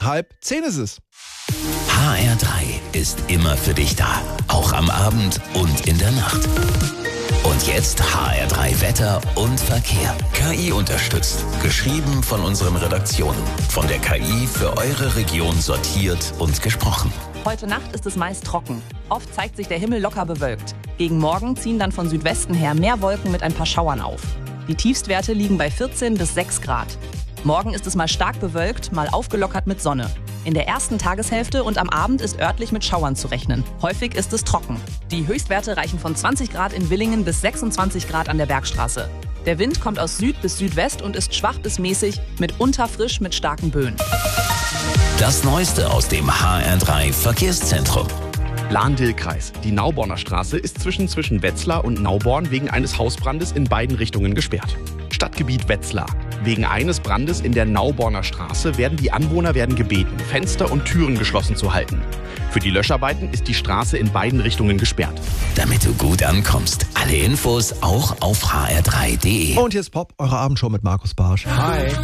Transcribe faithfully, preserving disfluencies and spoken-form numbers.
Halb zehn ist es. H R drei ist immer für dich da. Auch am Abend und in der Nacht. Und jetzt H R drei Wetter und Verkehr. K I unterstützt. Geschrieben von unseren Redaktionen. Von der K I für eure Region sortiert und gesprochen. Heute Nacht ist es meist trocken. Oft zeigt sich der Himmel locker bewölkt. Gegen Morgen ziehen dann von Südwesten her mehr Wolken mit ein paar Schauern auf. Die Tiefstwerte liegen bei vierzehn bis sechs Grad. Morgen ist es mal stark bewölkt, mal aufgelockert mit Sonne. In der ersten Tageshälfte und am Abend ist örtlich mit Schauern zu rechnen. Häufig ist es trocken. Die Höchstwerte reichen von zwanzig Grad in Willingen bis sechsundzwanzig Grad an der Bergstraße. Der Wind kommt aus Süd bis Südwest und ist schwach bis mäßig, mitunter frisch mit starken Böen. Das Neueste aus dem H R drei Verkehrszentrum. Lahn-Dill-Kreis. Die Nauborner Straße ist zwischen, zwischen Wetzlar und Nauborn wegen eines Hausbrandes in beiden Richtungen gesperrt. Stadtgebiet Wetzlar. Wegen eines Brandes in der Nauborner Straße werden die Anwohner werden gebeten, Fenster und Türen geschlossen zu halten. Für die Löscharbeiten ist die Straße in beiden Richtungen gesperrt. Damit du gut ankommst. Alle Infos auch auf h r drei punkt d e. Und hier ist Pop, eure Abendshow mit Markus Barsch. Hi.